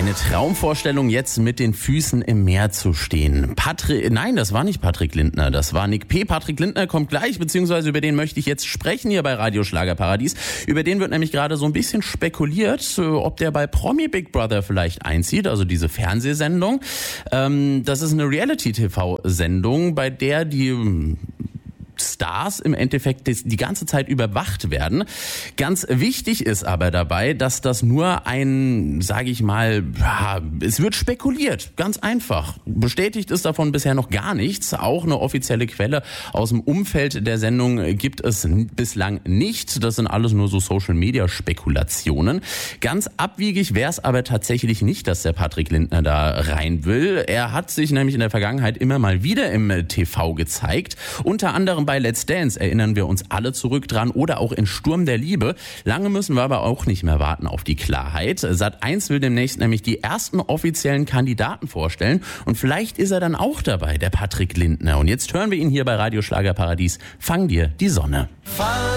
Eine Traumvorstellung, jetzt mit den Füßen im Meer zu stehen. Nein, das war nicht Patrick Lindner, das war Nick P. Patrick Lindner kommt gleich, beziehungsweise über den möchte ich jetzt sprechen hier bei Radio Schlagerparadies. Über den wird nämlich gerade so ein bisschen spekuliert, ob der bei Promi Big Brother vielleicht einzieht, also diese Fernsehsendung. Das ist eine Reality-TV-Sendung, bei der die Stars im Endeffekt die ganze Zeit überwacht werden. Ganz wichtig ist aber dabei, dass das nur sage ich mal, es wird spekuliert, ganz einfach. Bestätigt ist davon bisher noch gar nichts. Auch eine offizielle Quelle aus dem Umfeld der Sendung gibt es bislang nicht. Das sind alles nur so Social-Media-Spekulationen. Ganz abwegig wäre es aber tatsächlich nicht, dass der Patrick Lindner da rein will. Er hat sich nämlich in der Vergangenheit immer mal wieder im TV gezeigt. Unter anderem bei Let's Dance erinnern wir uns alle zurück dran oder auch in Sturm der Liebe. Lange müssen wir aber auch nicht mehr warten auf die Klarheit. Sat.1 will demnächst nämlich die ersten offiziellen Kandidaten vorstellen und vielleicht ist er dann auch dabei, der Patrick Lindner. Und jetzt hören wir ihn hier bei Radio Schlagerparadies. Fang dir die Sonne.